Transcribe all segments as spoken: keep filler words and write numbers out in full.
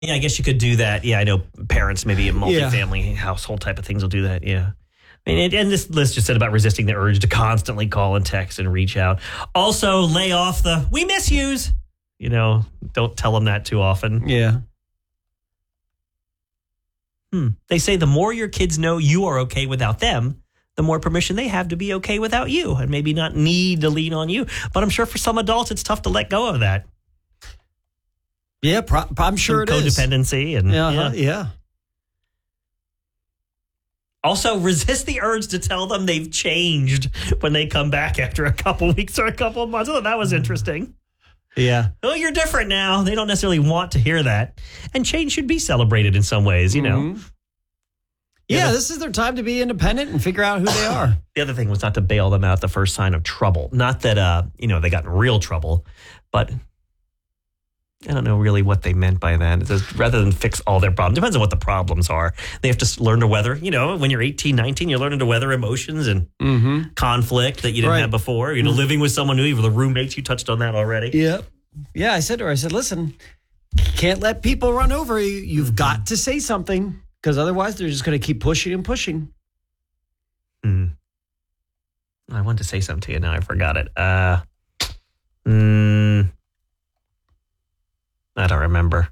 Yeah, I guess you could do that. Yeah, I know parents maybe in multifamily yeah. household type of things will do that. Yeah. I mean, and this list just said about resisting the urge to constantly call and text and reach out. Also, lay off the "we miss yous." You know, don't tell them that too often. Yeah. Hmm. They say the more your kids know you are okay without them, the more permission they have to be okay without you and maybe not need to lean on you. But I'm sure for some adults, it's tough to let go of that. Yeah, pro- I'm sure some it is. Codependency. And, uh-huh, yeah. yeah. Also, resist the urge to tell them they've changed when they come back after a couple weeks or a couple of months. Oh, that was interesting. Yeah. Oh, you're different now. They don't necessarily want to hear that. And change should be celebrated in some ways, you mm-hmm. know. Yeah, yeah, this is their time to be independent and figure out who they are. The other thing was not to bail them out at the first sign of trouble. Not that, uh, you know, they got in real trouble, but I don't know really what they meant by that. It says rather than fix all their problems, depends on what the problems are. They have to learn to weather, you know, when you're eighteen, nineteen, you're learning to weather emotions and mm-hmm. conflict that you didn't right. have before. You know, mm-hmm. living with someone new, even the roommates, you touched on that already. Yeah. Yeah, I said to her, I said, listen, can't let people run over you. You've mm-hmm. got to say something because otherwise they're just going to keep pushing and pushing. Hmm. I wanted to say something to you. Now I forgot it. Uh, mm, I don't remember.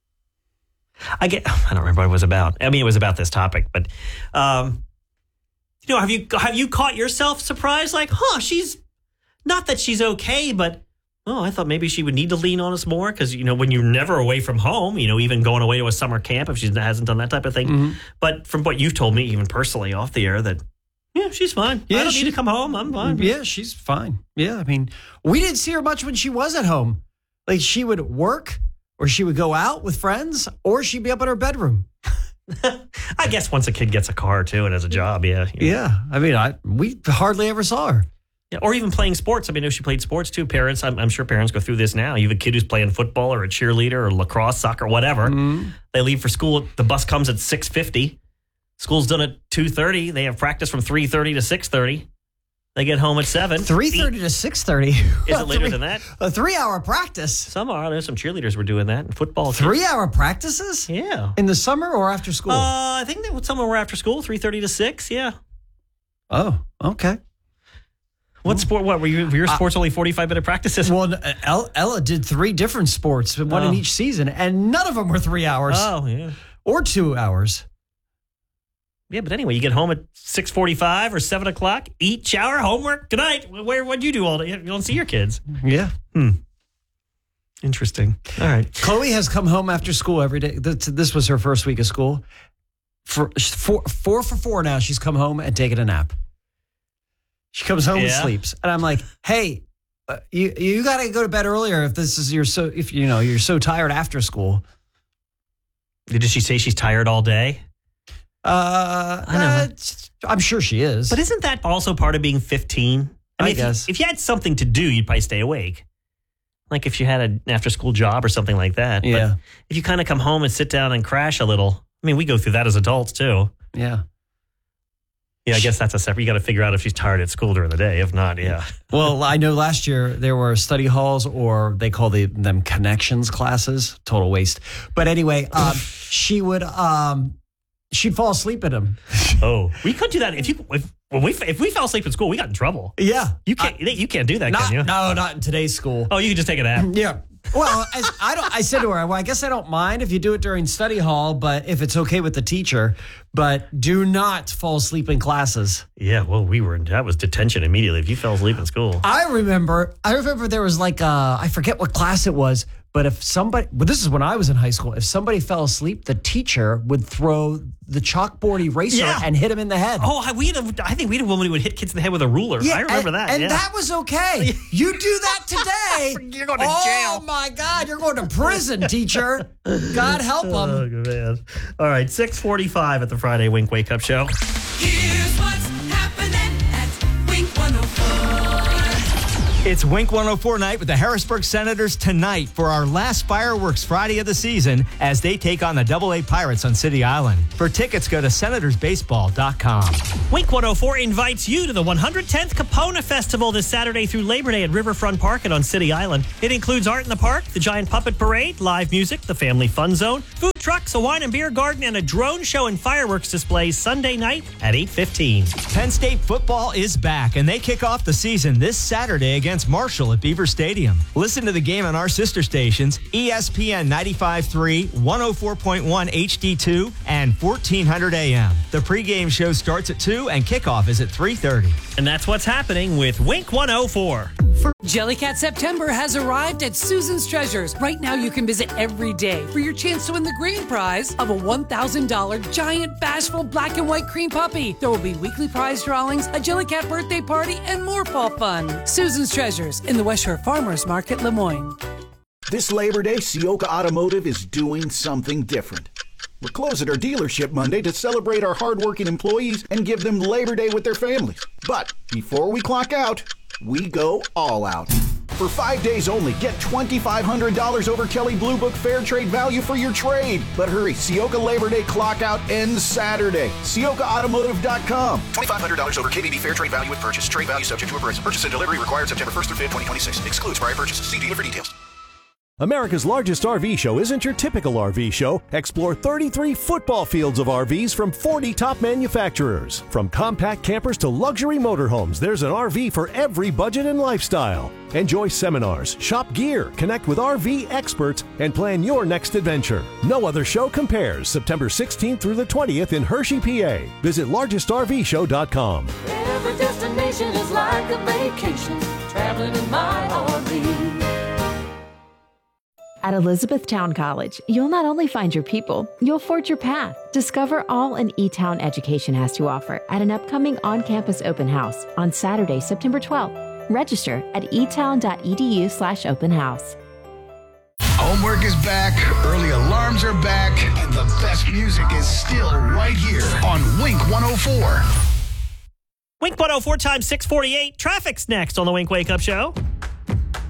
I get. I don't remember what it was about. I mean, it was about this topic, but um, you know, have you have you caught yourself surprised? Like, huh? She's not that she's okay, but oh, I thought maybe she would need to lean on us more because you know, when you're never away from home, you know, even going away to a summer camp if she hasn't done that type of thing. Mm-hmm. But from what you've told me, even personally off the air, that yeah, she's fine. Yeah, I don't she, need to come home. I'm fine. Yeah, she's fine. Yeah, I mean, we didn't see her much when she was at home. Like she would work. Or she would go out with friends, or she'd be up in her bedroom. I guess once a kid gets a car, too, and has a job, yeah. You know. Yeah. I mean, I we hardly ever saw her. Yeah, or even playing sports. I mean, if she played sports, too, parents, I'm, I'm sure parents go through this now. You have a kid who's playing football or a cheerleader or lacrosse, soccer, whatever. Mm-hmm. They leave for school. The bus comes at six fifty. School's done at two thirty. They have practice from three thirty to six thirty. They get home at seven. three thirty to six thirty. Is it later three, than that? A three-hour practice. Some are. There's some cheerleaders were doing that in football. Three-hour practices? Yeah. In the summer or after school? Uh, I think that some were after school, three thirty to six, yeah. Oh, okay. What sport? What were, you, were your sports uh, only forty-five minute practices? Well, Ella did three different sports, one oh. in each season, and none of them were three hours. Oh, yeah. Or two hours. Yeah, but anyway, you get home at six forty-five or seven o'clock, eat, shower, homework, good night. Where, what'd you do all day? You don't see your kids. Yeah. Hmm. Interesting. All right. Chloe has come home after school every day. This was her first week of school. For four, four for four now, she's come home and taken a nap. She comes home yeah. and sleeps. And I'm like, hey, uh, you you got to go to bed earlier if this is your so if you know you're so tired after school. Did she say she's tired all day? Uh, I know. Uh, I'm sure she is. But isn't that also part of being fifteen? I, mean, I if guess. You, if you had something to do, you'd probably stay awake. Like if you had an after-school job or something like that. Yeah. But if you kind of come home and sit down and crash a little, I mean, we go through that as adults too. Yeah. Yeah, I guess that's a separate. You got to figure out if she's tired at school during the day. If not, yeah. Well, I know last year there were study halls, or they call the, them connections classes. Total waste. But anyway, um, she would um, she'd fall asleep in them. Oh, we could do that if you if when we if we fell asleep in school, we got in trouble. Yeah, you can't I, you can't do that, not, can you? No, not in today's school. Oh, you can just take a nap. Yeah. Well, I, I don't. I said to her, "Well, I guess I don't mind if you do it during study hall, but if it's okay with the teacher, but do not fall asleep in classes." Yeah, well, we were that was detention immediately if you fell asleep in school. I remember. I remember there was like a, I forget what class it was, but if somebody, but this is when I was in high school. If somebody fell asleep, the teacher would throw the chalkboard eraser yeah. and hit him in the head. Oh, we had a, I think we had a woman who would hit kids in the head with a ruler. Yeah, I remember and, that. And yeah. that was okay. You do that today. You're going to oh, jail. Oh, my God. You're going to prison, teacher. God help them. Oh, man. All right, six forty-five at the Friday Wink Wake Up Show. Here's what's happening at Wink one oh four. It's Wink one oh four night with the Harrisburg Senators tonight for our last Fireworks Friday of the season as they take on the Double A Pirates on City Island. For tickets, go to senators baseball dot com. Wink one oh four invites you to the one hundred tenth Capona Festival this Saturday through Labor Day at Riverfront Park and on City Island. It includes art in the park, the giant puppet parade, live music, the family fun zone, food trucks, a wine and beer garden, and a drone show and fireworks displays Sunday night at eight fifteen. Penn State football is back, and they kick off the season this Saturday against Marshall at Beaver Stadium. Listen to the game on our sister stations, E S P N ninety-five point three, one oh four point one H D two, and fourteen hundred A M. The pregame show starts at two, and kickoff is at three thirty. And that's what's happening with Wink one oh four. Jellycat September has arrived at Susan's Treasures. Right now, you can visit every day for your chance to win the grand prize of a one thousand dollars giant bashful black and white cream puppy. There will be weekly prize drawings, a Jellycat birthday party, and more fall fun. Susan's Treasures in the West Shore Farmers Market, Lemoyne. This Labor Day, Sioka Automotive is doing something different. We're closed at our dealership Monday to celebrate our hardworking employees and give them Labor Day with their families. But before we clock out, we go all out. For five days only, get twenty-five hundred dollars over Kelley Blue Book Fair Trade value for your trade. But hurry, Sioka Labor Day clockout ends Saturday. Sioka Automotive dot com. twenty-five hundred dollars over K B B Fair Trade value with purchase. Trade value subject to appraisal. Purchase and delivery required September first through fifth, twenty twenty-six. Excludes prior purchases. See dealer for details. America's largest R V show isn't your typical R V show. Explore thirty-three football fields of R Vs from forty top manufacturers. From compact campers to luxury motorhomes, there's an R V for every budget and lifestyle. Enjoy seminars, shop gear, connect with R V experts, and plan your next adventure. No other show compares. September sixteenth through the twentieth in Hershey, P A. Visit largest R V show dot com. Every destination is like a vacation, traveling in my R V. At Elizabethtown College, you'll not only find your people, you'll forge your path. Discover all an E-Town education has to offer at an upcoming on-campus open house on Saturday, September twelfth. Register at e town dot e d u slash open house. Homework is back, early alarms are back, and the best music is still right here on Wink one oh four. Wink one oh four times six forty-eight. Traffic's next on the Wink Wake Up Show.